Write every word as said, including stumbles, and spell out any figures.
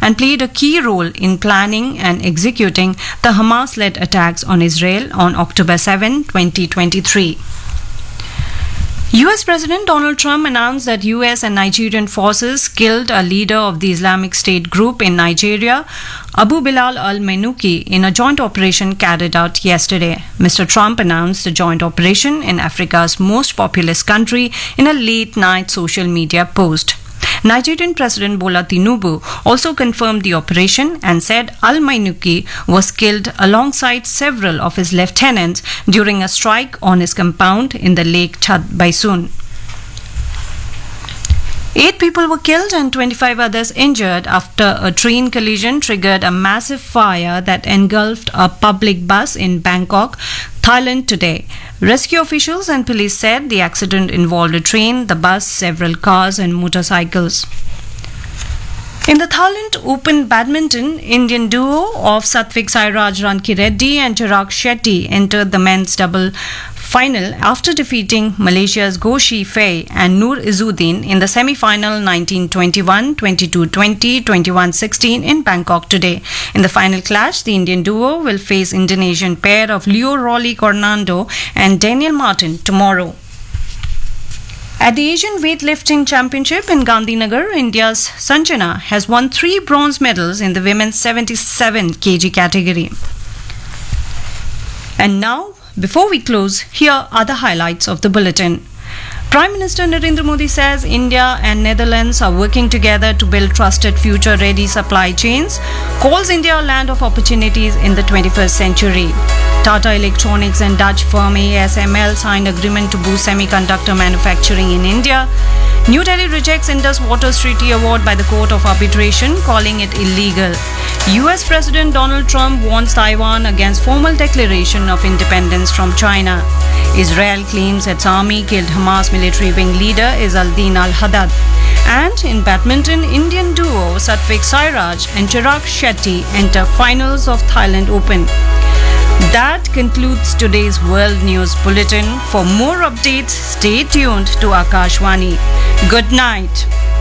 and played a key role in planning and executing the Hamas-led attacks on Israel on October seventh, twenty twenty-three. U S President Donald Trump announced that U S and Nigerian forces killed a leader of the Islamic State group in Nigeria, Abu Bilal al-Menuki, in a joint operation carried out yesterday. Mister Trump announced the joint operation in Africa's most populous country in a late-night social media post. Nigerian President Bola Tinubu also confirmed the operation and said Al-Mainuki was killed alongside several of his lieutenants during a strike on his compound in the Lake Chad Baisun. Eight people were killed and twenty-five others injured after a train collision triggered a massive fire that engulfed a public bus in Bangkok, Thailand today. Rescue officials and police said the accident involved a train, the bus, several cars and motorcycles. In the Thailand Open Badminton, Indian duo of Satvik Sairaj Rankireddy and Chirag Shetty entered the men's double final after defeating Malaysia's Goh Shi Fei and Noor Izzuddin in the semi-final nineteen twenty-one, twenty-two twenty, twenty-one sixteen in Bangkok today. In the final clash, the Indian duo will face Indonesian pair of Leo Rolly Cornando and Daniel Martin tomorrow. At the Asian Weightlifting Championship in Gandhinagar, India's Sanjana has won three bronze medals in the women's seventy-seven kilograms category. And now, before we close, here are the highlights of the bulletin. Prime Minister Narendra Modi says India and Netherlands are working together to build trusted future-ready supply chains, calls India a land of opportunities in the twenty-first century. Tata Electronics and Dutch firm A S M L signed agreement to boost semiconductor manufacturing in India. New Delhi rejects Indus Waters Treaty Award by the Court of Arbitration, calling it illegal. U S President Donald Trump warns Taiwan against formal declaration of independence from China. Israel claims its army killed Hamas military wing leader Izzeldin al-Haddad. And in badminton, Indian duo Satvik Sairaj and Chirag Shetty enter finals of Thailand Open. That concludes today's World News Bulletin. For more updates, stay tuned to Akashvani. Good night.